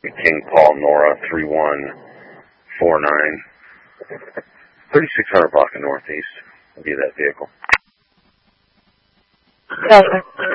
King Paul Nora 3149. 3600 block of Northeast. I'll be that vehicle. Okay.